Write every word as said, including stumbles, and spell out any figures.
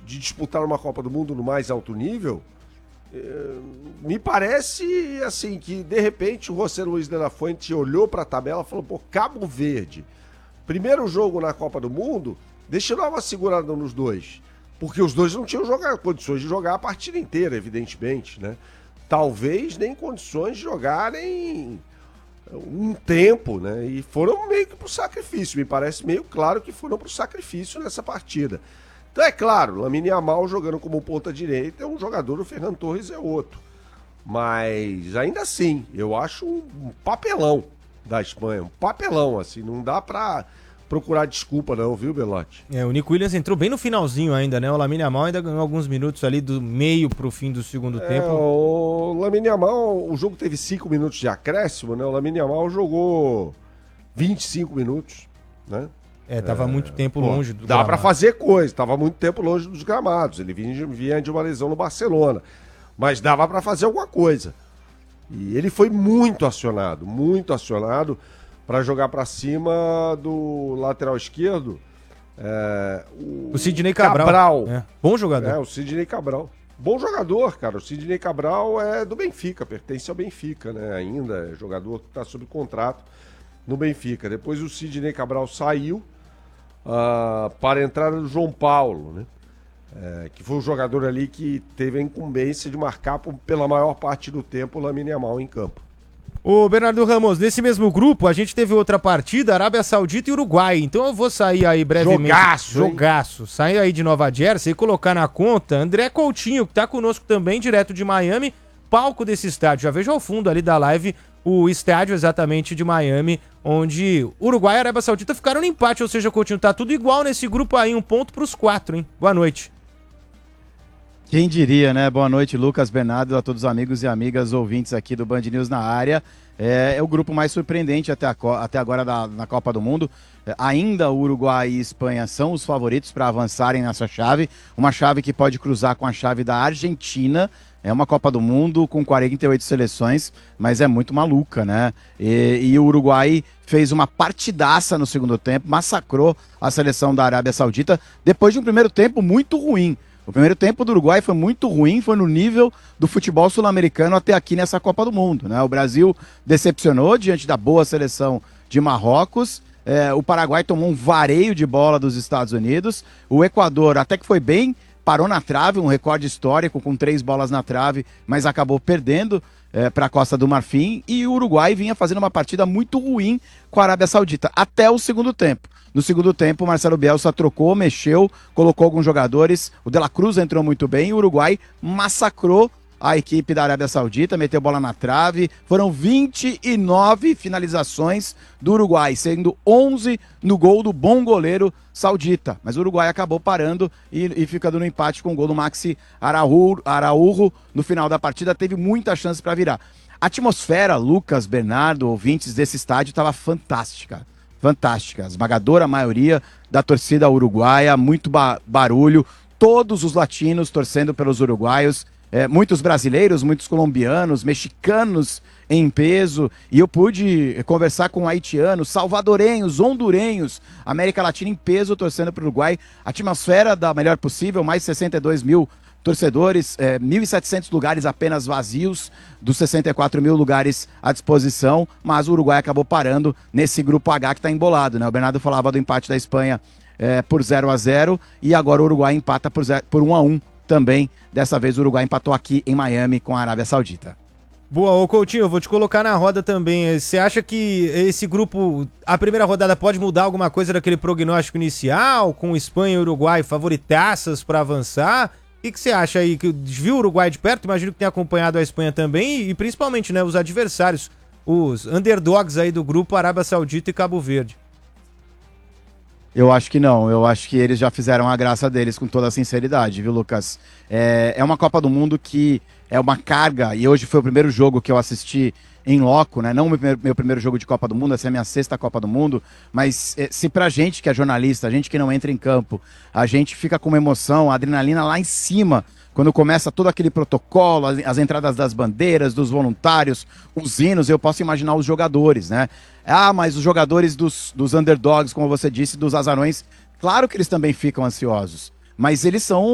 de disputar uma Copa do Mundo no mais alto nível, me parece assim que de repente o José Luiz de la Fuente olhou para a tabela e falou, pô, Cabo Verde, primeiro jogo na Copa do Mundo, deixa eu dar uma segurada nos dois, porque os dois não tinham jogar, condições de jogar a partida inteira, evidentemente, né? Talvez nem condições de jogarem um tempo, né? E foram meio que pro sacrifício, me parece meio claro que foram pro sacrifício nessa partida. Então é claro, Lamine Yamal jogando como ponta direita é um jogador, o Ferran Torres é outro. Mas ainda assim, eu acho um papelão da Espanha, um papelão, assim, não dá pra procurar desculpa não, viu, Belotti? É, o Nico Williams entrou bem no finalzinho ainda, né? O Lamine Yamal ainda ganhou alguns minutos ali do meio pro fim do segundo é, tempo. O Lamine Yamal, o jogo teve cinco minutos de acréscimo, né? O Lamine Yamal jogou vinte e cinco minutos, né? É, tava é, muito tempo pô, longe do Dá pra fazer coisa, tava muito tempo longe dos gramados. Ele vinha, vinha de uma lesão no Barcelona. Mas dava pra fazer alguma coisa. E ele foi muito acionado, muito acionado para jogar pra cima do lateral esquerdo. É, o, o Sidney Cabral. Cabral. É, bom jogador. É, o Sidney Cabral. Bom jogador, cara. O Sidney Cabral é do Benfica, pertence ao Benfica, né? Ainda é jogador que tá sob contrato no Benfica. Depois o Sidney Cabral saiu. Uh, para a entrada do João Paulo, né? É, que foi o jogador ali que teve a incumbência de marcar por, pela maior parte do tempo o Lamine Yamal em campo. Ô Bernardo Ramos, nesse mesmo grupo a gente teve outra partida, Arábia Saudita e Uruguai, então eu vou sair aí brevemente. Jogaço! Jogaço. Sair aí de Nova Jersey e colocar na conta André Coutinho, que tá conosco também, direto de Miami, palco desse estádio. Já vejo ao fundo ali da live o estádio exatamente de Miami, onde Uruguai e Arábia Saudita ficaram no empate, ou seja, Coutinho, tá tudo igual nesse grupo aí, um ponto pros quatro, hein? Boa noite. Quem diria, né? Boa noite, Lucas, Bernardo, a todos os amigos e amigas ouvintes aqui do Band News na área. É, é o grupo mais surpreendente até, a, até agora da, na Copa do Mundo. É, ainda o Uruguai e Espanha são os favoritos para avançarem nessa chave, uma chave que pode cruzar com a chave da Argentina. É uma Copa do Mundo com quarenta e oito seleções, mas é muito maluca, né? E, e o Uruguai fez uma partidaça no segundo tempo, massacrou a seleção da Arábia Saudita, depois de um primeiro tempo muito ruim. O primeiro tempo do Uruguai foi muito ruim, foi no nível do futebol sul-americano até aqui nessa Copa do Mundo, né? O Brasil decepcionou diante da boa seleção de Marrocos, é, o Paraguai tomou um vareio de bola dos Estados Unidos, o Equador até que foi bem, parou na trave, um recorde histórico com três bolas na trave, mas acabou perdendo é, para a Costa do Marfim, e o Uruguai vinha fazendo uma partida muito ruim com a Arábia Saudita, até o segundo tempo. No segundo tempo, o Marcelo Bielsa trocou, mexeu, colocou alguns jogadores, o De La Cruz entrou muito bem, e o Uruguai massacrou a equipe da Arábia Saudita, meteu bola na trave, foram vinte e nove finalizações do Uruguai, sendo onze no gol do bom goleiro saudita, mas o Uruguai acabou parando e, e ficando no empate com o gol do Maxi Araújo, Araújo no final da partida, teve muita chance para virar. A atmosfera, Lucas, Bernardo, ouvintes desse estádio, estava fantástica, fantástica, a esmagadora maioria da torcida uruguaia, muito ba- barulho, todos os latinos torcendo pelos uruguaios, É, muitos brasileiros, muitos colombianos, mexicanos em peso, e eu pude conversar com haitianos, salvadorenhos, hondurenhos, América Latina em peso, torcendo para o Uruguai. A atmosfera da melhor possível, mais sessenta e dois mil torcedores, é, mil e setecentos lugares apenas vazios, dos sessenta e quatro mil lugares à disposição, mas o Uruguai acabou parando nesse grupo H que está embolado, né? O Bernardo falava do empate da Espanha é, por zero a zero, e agora o Uruguai empata por, zero, por um a um. Também, dessa vez o Uruguai empatou aqui em Miami com a Arábia Saudita. Boa, ô Coutinho, eu vou te colocar na roda também. Você acha que esse grupo, a primeira rodada pode mudar alguma coisa daquele prognóstico inicial, com Espanha e Uruguai favoritaças para avançar? O que você acha aí? Que viu o Uruguai de perto? Imagino que tenha acompanhado a Espanha também e, e principalmente, né, os adversários, os underdogs aí do grupo, Arábia Saudita e Cabo Verde. Eu acho que não, eu acho que eles já fizeram a graça deles com toda a sinceridade, viu, Lucas? É, é uma Copa do Mundo que é uma carga, e hoje foi o primeiro jogo que eu assisti em loco, né? Não o meu, meu primeiro jogo de Copa do Mundo, essa é a minha sexta Copa do Mundo, mas é, se pra gente que é jornalista, a gente que não entra em campo, a gente fica com uma emoção, a adrenalina lá em cima, quando começa todo aquele protocolo, as, as entradas das bandeiras, dos voluntários, os hinos, eu posso imaginar os jogadores, né? Ah, mas os jogadores dos, dos underdogs, como você disse, dos azarões, claro que eles também ficam ansiosos, mas eles são